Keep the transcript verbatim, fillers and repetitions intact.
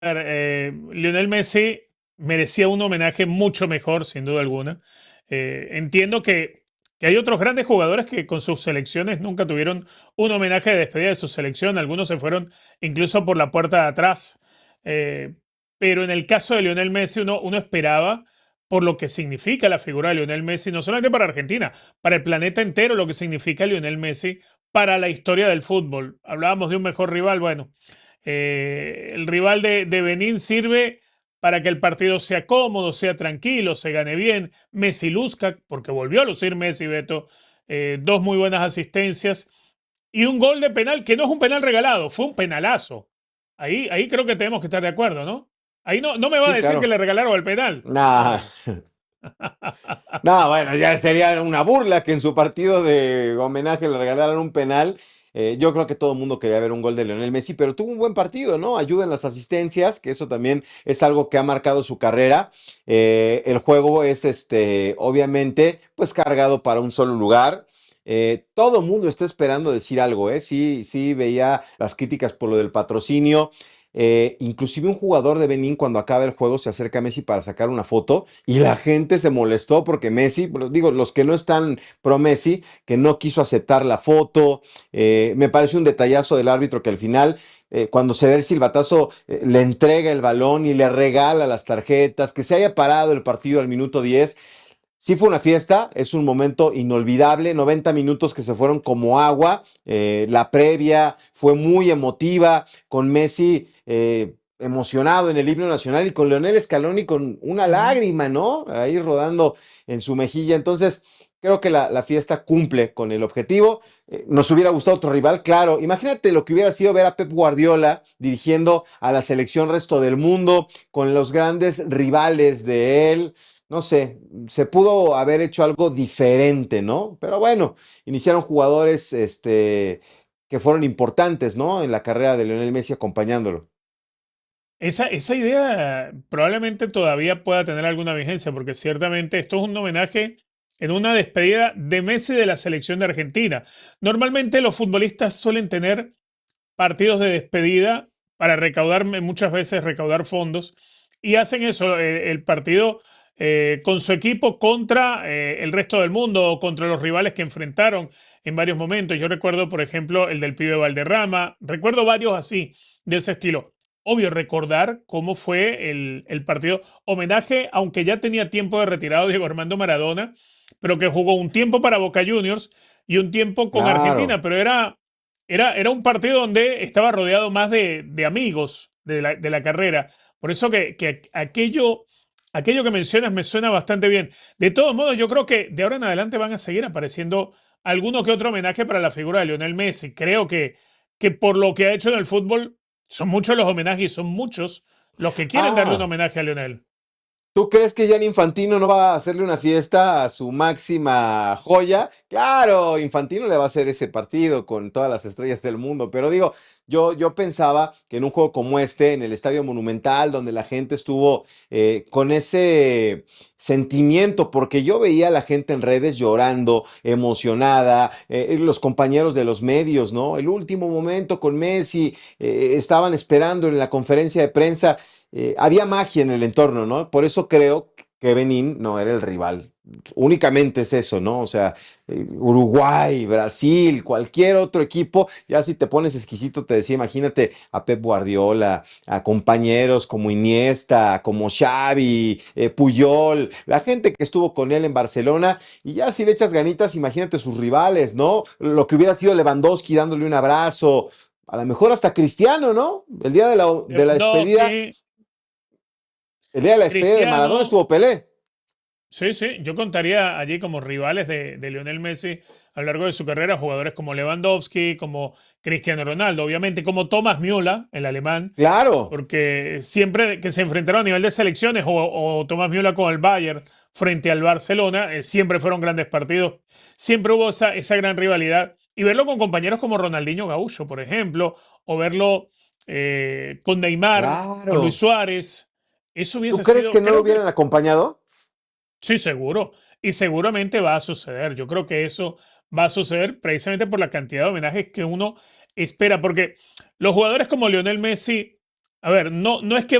eh, Lionel Messi merecía un homenaje mucho mejor, sin duda alguna. Eh, entiendo que, que hay otros grandes jugadores que con sus selecciones nunca tuvieron un homenaje de despedida de su selección. Algunos se fueron incluso por la puerta de atrás. Eh, pero en el caso de Lionel Messi, uno, uno esperaba por lo que significa la figura de Lionel Messi, no solamente para Argentina, para el planeta entero, lo que significa Lionel Messi para la historia del fútbol. Hablábamos de un mejor rival, bueno, eh, el rival de, de Benín sirve para que el partido sea cómodo, sea tranquilo, se gane bien. Messi luzca, porque volvió a lucir Messi, Beto. Eh, dos muy buenas asistencias y un gol de penal que no es un penal regalado, fue un penalazo. Ahí, ahí creo que tenemos que estar de acuerdo, ¿no? Ahí no, no me va a Sí, decir que claro. le regalaron el penal. Nah, No. no, bueno, ya sería una burla que en su partido de homenaje le regalaran un penal. Eh, yo creo que todo el mundo quería ver un gol de Lionel Messi, pero tuvo un buen partido, ¿no? Ayuda en las asistencias, que eso también es algo que ha marcado su carrera. Eh, el juego es, este, obviamente, pues cargado para un solo lugar. Eh, todo el mundo está esperando decir algo, ¿eh? Sí, sí, veía las críticas por lo del patrocinio. Eh, inclusive un jugador de Benín cuando acaba el juego se acerca a Messi para sacar una foto y la gente se molestó porque Messi, bueno, digo, los que no están pro Messi, que no quiso aceptar la foto. Eh, me parece un detallazo del árbitro que al final, eh, cuando se da el silbatazo, eh, le entrega el balón y le regala las tarjetas, que se haya parado el partido al minuto diez. Sí fue una fiesta, es un momento inolvidable, noventa minutos que se fueron como agua, eh, la previa fue muy emotiva, con Messi eh, emocionado en el himno nacional y con Leonel Scaloni con una Ujú. lágrima, ¿no? Ahí rodando en su mejilla. Entonces, creo que la, la fiesta cumple con el objetivo. Eh, nos hubiera gustado otro rival, claro. Imagínate lo que hubiera sido ver a Pep Guardiola dirigiendo a la selección resto del mundo, con los grandes rivales de él. No sé, se pudo haber hecho algo diferente, ¿no? Pero bueno, iniciaron jugadores este, que fueron importantes, ¿no? En la carrera de Lionel Messi acompañándolo. Esa, esa idea probablemente todavía pueda tener alguna vigencia, porque ciertamente esto es un homenaje en una despedida de Messi de la selección de Argentina. Normalmente los futbolistas suelen tener partidos de despedida para recaudar, muchas veces recaudar fondos, y hacen eso, eh, el partido eh, con su equipo contra eh, el resto del mundo o contra los rivales que enfrentaron en varios momentos. Yo recuerdo, por ejemplo, el del pibe Valderrama, recuerdo varios así, de ese estilo. Obvio, recordar cómo fue el, el partido homenaje, aunque ya tenía tiempo de retirado Diego Armando Maradona, pero que jugó un tiempo para Boca Juniors y un tiempo con Argentina, Claro. pero era era, era un partido donde estaba rodeado más de, de amigos de la, de la carrera. Por eso que, que aquello, aquello que mencionas me suena bastante bien. De todos modos, yo creo que de ahora en adelante van a seguir apareciendo alguno que otro homenaje para la figura de Lionel Messi. Creo que, que por lo que ha hecho en el fútbol, son muchos los homenajes y son muchos los que quieren darle un Ah, homenaje a Lionel. ¿tú crees que Gianni Infantino no va a hacerle una fiesta a su máxima joya? Claro, Infantino le va a hacer ese partido con todas las estrellas del mundo, pero digo, yo, yo pensaba que en un juego como este, en el Estadio Monumental, donde la gente estuvo eh, con ese sentimiento, porque yo veía a la gente en redes llorando, emocionada, eh, los compañeros de los medios, ¿no? El último momento con Messi, eh, estaban esperando en la conferencia de prensa. Eh, había magia en el entorno, ¿no? Por eso creo que Benín no era el rival. Únicamente es eso, ¿no? O sea, eh, Uruguay, Brasil, cualquier otro equipo, ya si te pones exquisito, te decía, imagínate a Pep Guardiola, a compañeros como Iniesta, como Xavi, eh, Puyol, la gente que estuvo con él en Barcelona, y ya si le echas ganitas, imagínate sus rivales, ¿no? Lo que hubiera sido Lewandowski dándole un abrazo, a lo mejor hasta Cristiano, ¿no? El día de la, de la despedida, Lewandowski, el día de la despedida de Maradona Cristiano. estuvo Pelé. Sí, sí, yo contaría allí como rivales de, de Lionel Messi a lo largo de su carrera jugadores como Lewandowski, como Cristiano Ronaldo, obviamente como Thomas Müller, el alemán, Claro. porque siempre que se enfrentaron a nivel de selecciones o, o Thomas Müller con el Bayern frente al Barcelona, eh, siempre fueron grandes partidos, siempre hubo esa, esa gran rivalidad y verlo con compañeros como Ronaldinho Gaúcho, por ejemplo, o verlo eh, con Neymar, con Luis Claro. Suárez, eso ¿Tú hubiese crees que sido, no lo creo que hubieran acompañado? sí, seguro. Y seguramente va a suceder. Yo creo que eso va a suceder precisamente por la cantidad de homenajes que uno espera. Porque los jugadores como Lionel Messi A ver, no, no es que